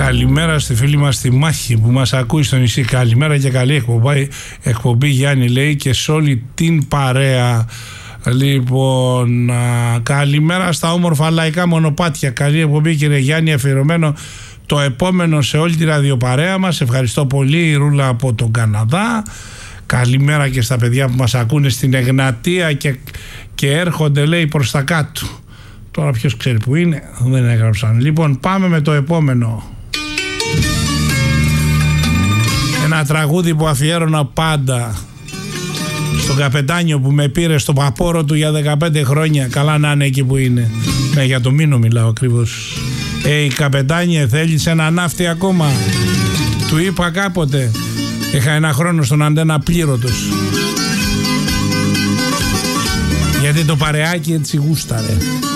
Καλημέρα στη φίλη μας στη Μάχη που μας ακούει στο νησί. Καλημέρα και καλή εκπομπή Γιάννη, λέει, και σε όλη την παρέα. Λοιπόν, καλημέρα στα όμορφα λαϊκά μονοπάτια. Καλή εκπομπή, κύριε Γιάννη, αφιερωμένο το επόμενο σε όλη τη ραδιοπαρέα μας. Ευχαριστώ πολύ, η Ρούλα από τον Καναδά. Καλημέρα και στα παιδιά που μας ακούνε στην Εγνατία και έρχονται, λέει, προς τα κάτω. Τώρα ποιος ξέρει που είναι, δεν έγραψαν. Λοιπόν, πάμε με το επόμενο. Ένα τραγούδι που αφιέρωνα πάντα στον καπετάνιο που με πήρε στο παπόρο του για 15 χρόνια. Καλά να είναι εκεί που είναι. Ναι, για το Μήνο μιλάω ακριβώς. Καπετάνιε, θέλεις ένα ναύτη ακόμα? Του είπα κάποτε. Είχα ένα χρόνο στον Αντένα πλήρωτος. Γιατί το παρεάκι έτσι γούσταρε.